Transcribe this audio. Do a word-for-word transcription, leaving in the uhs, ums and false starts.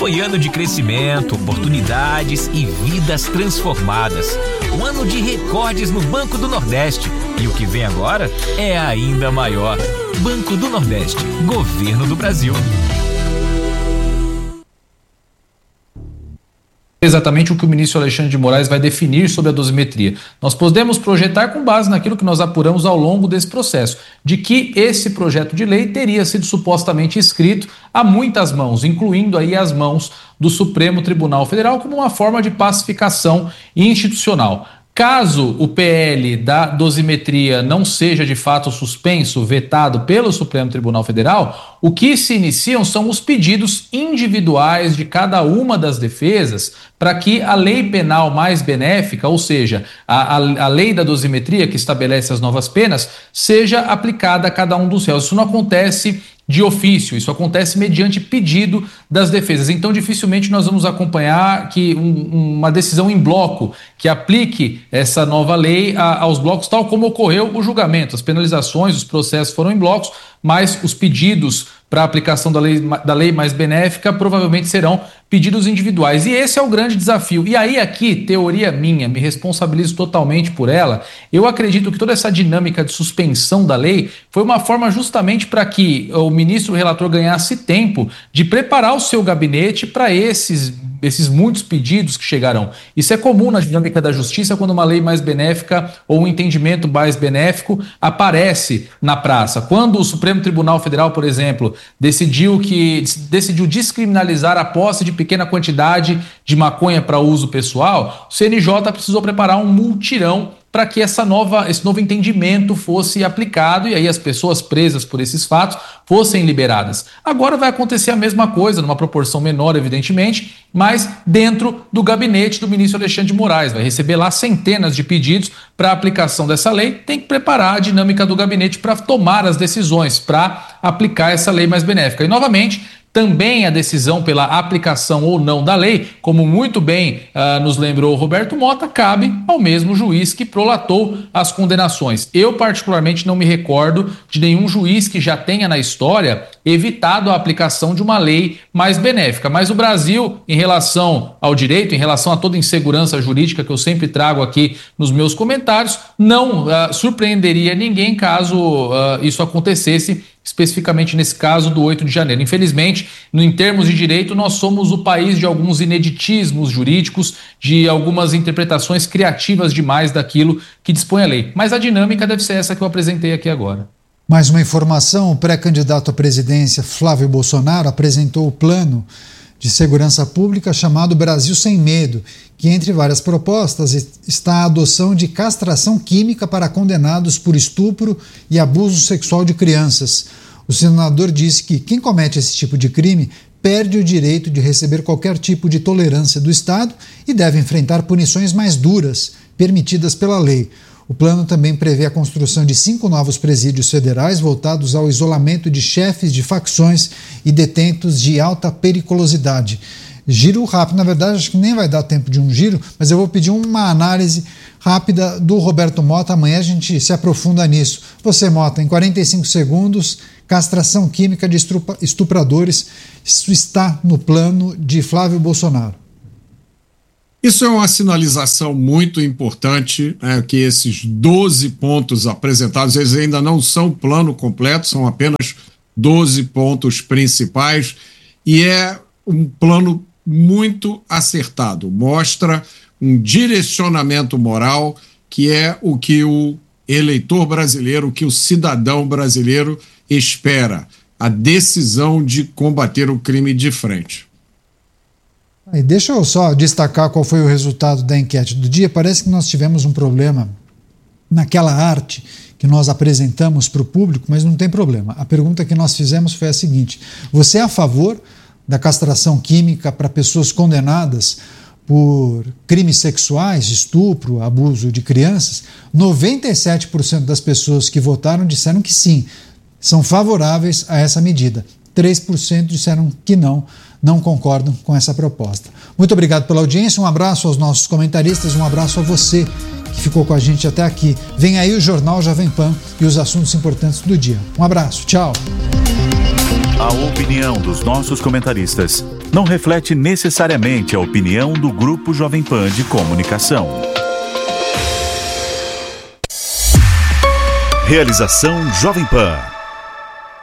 Foi ano de crescimento, oportunidades e vidas transformadas. Um ano de recordes no Banco do Nordeste. E o que vem agora é ainda maior. Banco do Nordeste, Governo do Brasil. Exatamente o que o ministro Alexandre de Moraes vai definir sobre a dosimetria. Nós podemos projetar com base naquilo que nós apuramos ao longo desse processo, de que esse projeto de lei teria sido supostamente escrito a muitas mãos, incluindo aí as mãos do Supremo Tribunal Federal, como uma forma de pacificação institucional. Caso o P L da dosimetria não seja de fato suspenso, vetado pelo Supremo Tribunal Federal, o que se iniciam são os pedidos individuais de cada uma das defesas para que a lei penal mais benéfica, ou seja, a, a, a lei da dosimetria que estabelece as novas penas, seja aplicada a cada um dos réus. Isso não acontece de ofício, isso acontece mediante pedido das defesas. Então, dificilmente nós vamos acompanhar que um, uma decisão em bloco que aplique essa nova lei a, aos blocos, tal como ocorreu o julgamento. As penalizações, os processos foram em blocos, mas os pedidos para a aplicação da lei, da lei mais benéfica provavelmente serão pedidos individuais. E esse é o grande desafio. E aí aqui, teoria minha, me responsabilizo totalmente por ela, eu acredito que toda essa dinâmica de suspensão da lei foi uma forma justamente para que o ministro relator ganhasse tempo de preparar o seu gabinete para esses, esses muitos pedidos que chegarão. Isso é comum na dinâmica da justiça quando uma lei mais benéfica ou um entendimento mais benéfico aparece na praça. Quando o Supremo Tribunal Federal, por exemplo, decidiu, que, decidiu descriminalizar a posse de pequena quantidade de maconha para uso pessoal, o C N J precisou preparar um multirão para que essa nova, esse novo entendimento fosse aplicado e aí as pessoas presas por esses fatos fossem liberadas. Agora vai acontecer a mesma coisa, numa proporção menor, evidentemente, mas dentro do gabinete do ministro Alexandre de Moraes. Vai receber lá centenas de pedidos para a aplicação dessa lei, tem que preparar a dinâmica do gabinete para tomar as decisões, para aplicar essa lei mais benéfica. E, novamente, também a decisão pela aplicação ou não da lei, como muito bem uh, nos lembrou o Roberto Mota, cabe ao mesmo juiz que prolatou as condenações. Eu, particularmente, não me recordo de nenhum juiz que já tenha na história evitado a aplicação de uma lei mais benéfica. Mas o Brasil, em relação ao direito, em relação a toda insegurança jurídica que eu sempre trago aqui nos meus comentários, não uh, surpreenderia ninguém caso uh, isso acontecesse, especificamente nesse caso do oito de janeiro. Infelizmente, no, em termos de direito, nós somos o país de alguns ineditismos jurídicos, de algumas interpretações criativas demais daquilo que dispõe a lei. Mas a dinâmica deve ser essa que eu apresentei aqui agora. Mais uma informação: o pré-candidato à presidência Flávio Bolsonaro apresentou o plano de segurança pública chamado Brasil Sem Medo, que, entre várias propostas, está a adoção de castração química para condenados por estupro e abuso sexual de crianças. O senador disse que quem comete esse tipo de crime perde o direito de receber qualquer tipo de tolerância do Estado e deve enfrentar punições mais duras, permitidas pela lei. O plano também prevê a construção de cinco novos presídios federais voltados ao isolamento de chefes de facções e detentos de alta periculosidade. Giro rápido, na verdade acho que nem vai dar tempo de um giro, mas eu vou pedir uma análise rápida do Roberto Mota, amanhã a gente se aprofunda nisso. Você, Mota, em quarenta e cinco segundos, castração química de estupradores, isso está no plano de Flávio Bolsonaro. Isso é uma sinalização muito importante, é, que esses doze pontos apresentados, eles ainda não são plano completo, são apenas doze pontos principais, e é um plano muito acertado, mostra um direcionamento moral que é o que o eleitor brasileiro, o que o cidadão brasileiro espera, a decisão de combater o crime de frente. E deixa eu só destacar qual foi o resultado da enquete do dia. Parece que nós tivemos um problema naquela arte que nós apresentamos para o público, mas não tem problema. A pergunta que nós fizemos foi a seguinte: você é a favor da castração química para pessoas condenadas por crimes sexuais, estupro, abuso de crianças? noventa e sete por cento das pessoas que votaram disseram que sim, são favoráveis a essa medida. três por cento disseram que não, não concordam com essa proposta. Muito obrigado pela audiência, um abraço aos nossos comentaristas, um abraço a você que ficou com a gente até aqui. Vem aí o Jornal Jovem Pan e os assuntos importantes do dia. Um abraço, tchau. A opinião dos nossos comentaristas não reflete necessariamente a opinião do Grupo Jovem Pan de Comunicação. Realização Jovem Pan.